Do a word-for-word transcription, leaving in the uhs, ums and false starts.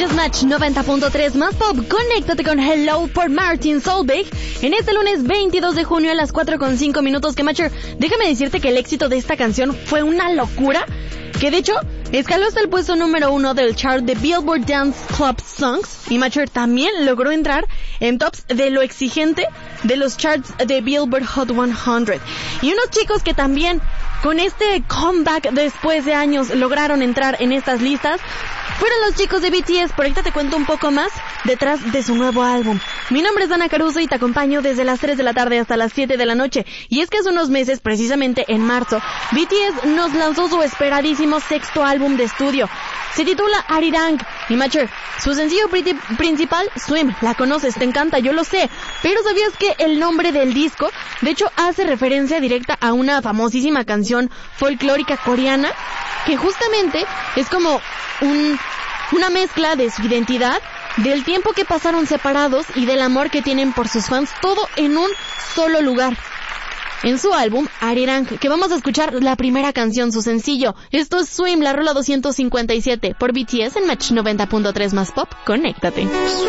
Escuchas Match noventa punto tres más pop. Conéctate con Hello por Martin Solveig en este lunes veintidós de junio a las cuatro con cinco minutos. Que Matcher, déjame decirte que el éxito de esta canción fue una locura, que de hecho escaló hasta el puesto número uno del chart de Billboard Dance Club Songs, y Matcher también logró entrar en tops de lo exigente de los charts de Billboard Hot cien. Y unos chicos que también con este comeback después de años lograron entrar en estas listas fueron los chicos de B T S. Por ahorita te cuento un poco más detrás de su nuevo álbum. Mi nombre es Dana Caruso y te acompaño desde las tres de la tarde hasta las siete de la noche. Y es que hace unos meses, precisamente en marzo, B T S nos lanzó su esperadísimo sexto álbum de estudio. Se titula Arirang. Y Matcher, su sencillo principal, Swim, la conoces, te encanta, yo lo sé. Pero ¿sabías que el nombre del disco, de hecho, hace referencia directa a una famosísima canción folclórica coreana, que justamente es como un, una mezcla de su identidad, del tiempo que pasaron separados y del amor que tienen por sus fans, todo en un solo lugar? En su álbum, Arirang, que vamos a escuchar la primera canción, su sencillo. Esto es Swim, la rola doscientos cincuenta y siete, por B T S en Match noventa punto tres más pop. Conéctate.